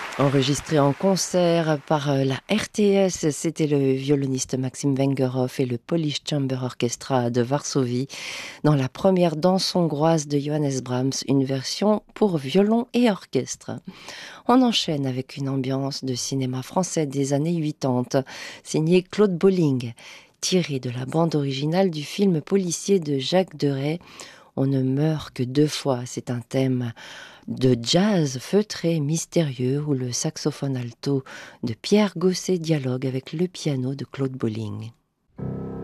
Enregistré en concert par la RTS, c'était le violoniste Maxime Vengerhoff et le Polish Chamber Orchestra de Varsovie dans la première danse hongroise de Johannes Brahms, une version pour violon et orchestre. On enchaîne avec une ambiance de cinéma français des années 80, signée Claude Bolling, tirée de la bande originale du film policier de Jacques Deray. On ne meurt que deux fois, c'est un thème de jazz feutré, mystérieux, où le saxophone alto de Pierre Gosset dialogue avec le piano de Claude Bolling.